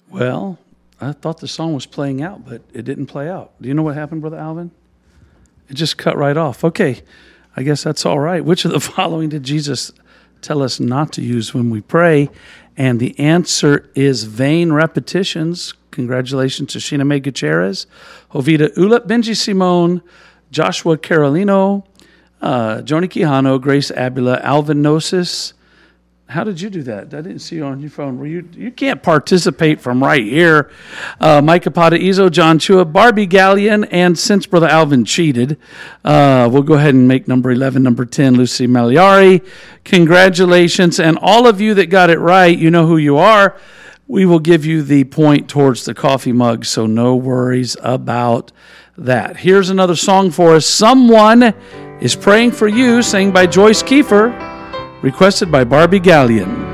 Well, I thought the song was playing out, but it didn't play out. Do you know what happened, Brother Alvin? It just cut right off. Okay, I guess that's all right. Which of the following did Jesus tell us not to use when we pray? And the answer is vain repetitions. Congratulations to Sheena May Gutierrez, Jovita Ulep, Benji Simone, Joshua Carolino, Joni Quijano, Grace Abula, Alvin Gnosis. How did you do that? I didn't see you on your phone. You can't participate from right here. Micah Padaizo, John Chua, Barbie Gallion, and since Brother Alvin cheated, we'll go ahead and make number 11, number 10, Lucy Maliari. Congratulations. And all of you that got it right, you know who you are. We will give you the point towards the coffee mug, so no worries about that. Here's another song for us. Someone is Praying for You, sang by Joyce Kiefer, requested by Barbie Gallion.